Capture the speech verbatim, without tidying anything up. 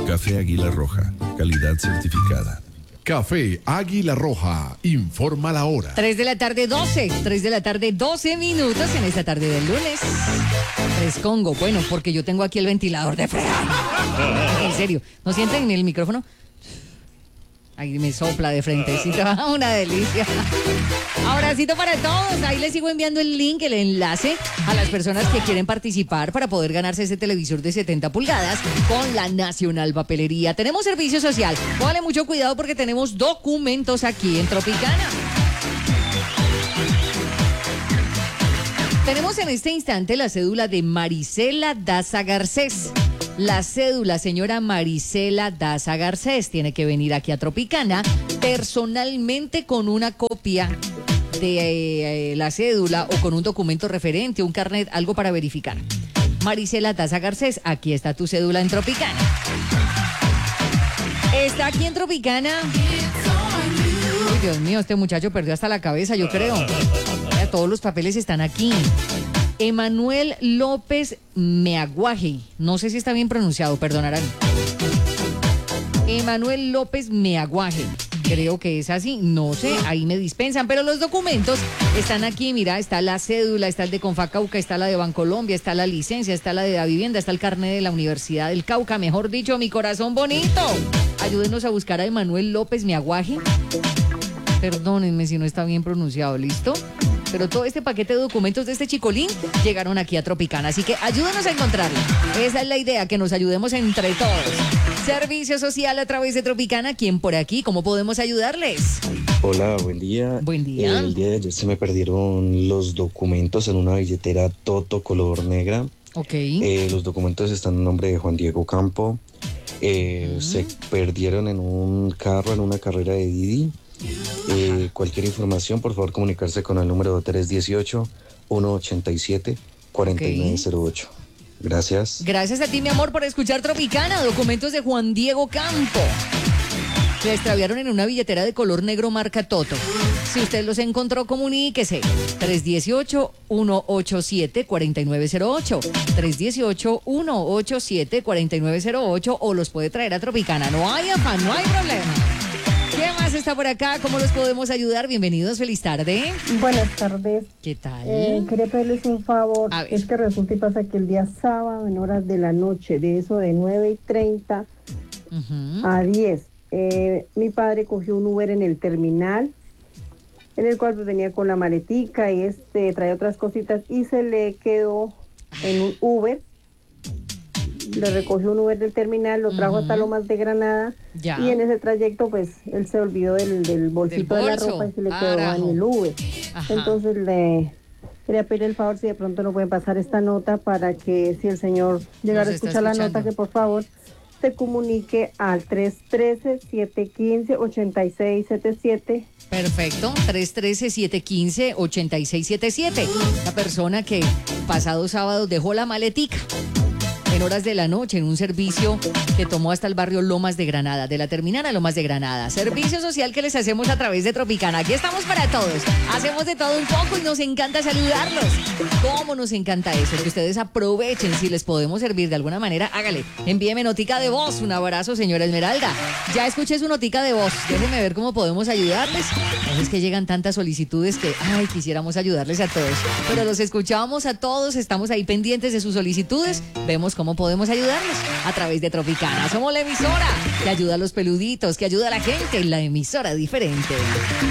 Café Águila Roja, calidad certificada. Café Águila Roja, informa la hora. tres de la tarde, doce. tres de la tarde, doce minutos en esta tarde del lunes. Frescongo, bueno, porque yo tengo aquí el ventilador de fregar. En serio, ¿no sienten en el micrófono? Ahí me sopla de frentecito, una delicia. Abracito para todos, ahí les sigo enviando el link, el enlace a las personas que quieren participar para poder ganarse ese televisor de setenta pulgadas con la Nacional Papelería. Tenemos servicio social, póngale mucho cuidado porque tenemos documentos aquí en Tropicana. Tenemos en este instante la cédula de Marisela Daza Garcés. La cédula, señora Marisela Daza Garcés, tiene que venir aquí a Tropicana personalmente con una copia de eh, la cédula o con un documento referente, un carnet, algo para verificar. Marisela Daza Garcés, aquí está tu cédula en Tropicana. Está aquí en Tropicana. Uy, Dios mío, este muchacho perdió hasta la cabeza, yo creo. Ya, todos los papeles están aquí. Emanuel López Meaguaje, no sé si está bien pronunciado, perdonarán. Emanuel López Meaguaje, creo que es así, no sé, ahí me dispensan, pero los documentos están aquí, mira, está la cédula, está el de Confacauca, está la de Bancolombia, está la licencia, está la de la vivienda, está el carnet de la Universidad del Cauca, mejor dicho, mi corazón bonito. Ayúdenos a buscar a Emanuel López Meaguaje. Perdónenme si no está bien pronunciado, ¿listo? Pero todo este paquete de documentos de este chicolín llegaron aquí a Tropicana, así que ayúdenos a encontrarlo. Esa es la idea, que nos ayudemos entre todos. Servicio social a través de Tropicana. ¿Quién por aquí? ¿Cómo podemos ayudarles? Hola, buen día. Buen día. El día de ayer se me perdieron los documentos en una billetera Toto color negra. Ok. Eh, los documentos están en nombre de Juan Diego Campo. Eh, uh-huh. Se perdieron en un carro, en una carrera de Didi. Eh, cualquier información, por favor, comunicarse con el número tres uno ocho, uno ocho siete, cuatro nueve cero ocho. Gracias. Gracias a ti, mi amor, por escuchar Tropicana. Documentos de Juan Diego Campo. Se extraviaron en una billetera de color negro marca Toto. Si usted los encontró, comuníquese. tres uno ocho, uno ocho siete, cuatro nueve cero ocho. tres uno ocho, uno ocho siete, cuatro nueve cero ocho o los puede traer a Tropicana. No hay afán, no hay problema. ¿Qué más está por acá? ¿Cómo los podemos ayudar? Bienvenidos, feliz tarde. Buenas tardes. ¿Qué tal? Eh, quería pedirles un favor. Es que resulta y pasa que el día sábado, en horas de la noche, de eso de nueve y treinta uh-huh. a diez, eh, mi padre cogió un Uber en el terminal, en el cual venía con la maletica y este traía otras cositas y se le quedó en un Uber. Le recogió un Uber del terminal, lo trajo uh-huh. hasta Lomas de Granada ya. Y en ese trayecto pues él se olvidó del, del bolsito del de la ropa y se le quedó Arajo. En el Uber. Ajá. Entonces le quería pedir el favor si de pronto no pueden pasar esta nota para que si el señor llegara a escuchar la nota, que por favor se comunique al tres uno tres, siete uno cinco, ocho seis siete siete. Perfecto, tres uno tres, siete uno cinco, ocho seis siete siete. La persona que pasado sábado dejó la maletica en horas de la noche en un servicio que tomó hasta el barrio Lomas de Granada, de la terminal a Lomas de Granada. Servicio social que les hacemos a través de Tropicana. Aquí estamos para todos. Hacemos de todo un poco y nos encanta saludarlos. ¿Cómo nos encanta eso? Que ustedes aprovechen. Si les podemos servir de alguna manera, hágale. Envíeme notica de voz. Un abrazo, señora Esmeralda. Ya escuché su notica de voz. Déjenme ver cómo podemos ayudarles. Es que llegan tantas solicitudes que, ay, quisiéramos ayudarles a todos. Pero los escuchamos a todos. Estamos ahí pendientes de sus solicitudes. Vemos cómo podemos ayudarles a través de Tropicana. Somos la emisora que ayuda a los peluditos, que ayuda a la gente, la emisora diferente.